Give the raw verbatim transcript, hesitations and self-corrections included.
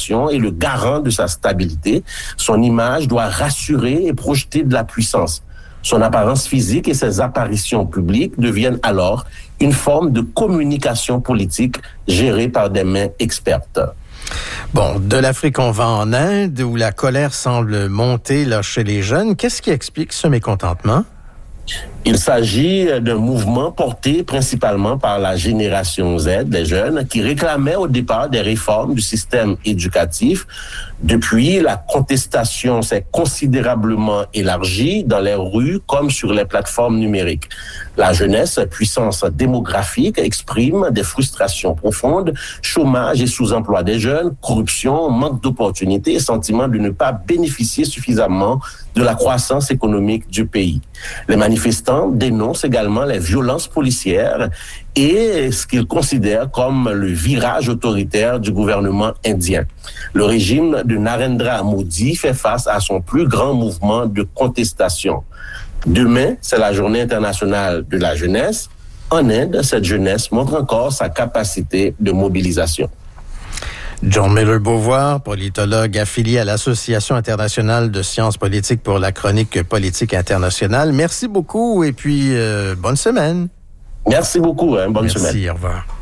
nation est le garant de sa stabilité. Son image doit rassurer et projeter de la puissance. Son apparence physique et ses apparitions publiques deviennent alors une forme de communication politique gérée par des mains expertes. Bon, de l'Afrique, on va en Inde, où la colère semble monter là, chez les jeunes. Qu'est-ce qui explique ce mécontentement? Il s'agit d'un mouvement porté principalement par la génération Z, des jeunes, qui réclamaient au départ des réformes du système éducatif. Depuis, la contestation s'est considérablement élargie dans les rues comme sur les plateformes numériques. La jeunesse, puissance démographique, exprime des frustrations profondes, chômage et sous-emploi des jeunes, corruption, manque d'opportunités et sentiment de ne pas bénéficier suffisamment de la croissance économique du pays. Les manifestants dénoncent également les violences policières et ce qu'ils considèrent comme le virage autoritaire du gouvernement indien. Le régime de Narendra Modi fait face à son plus grand mouvement de contestation. Demain, c'est la journée internationale de la jeunesse. En Inde, cette jeunesse montre encore sa capacité de mobilisation. John Miller-Beauvoir, politologue affilié à l'Association internationale de sciences politiques pour la chronique politique internationale. Merci beaucoup et puis euh, bonne semaine. Merci beaucoup, hein, bonne Merci, semaine. Merci, au revoir.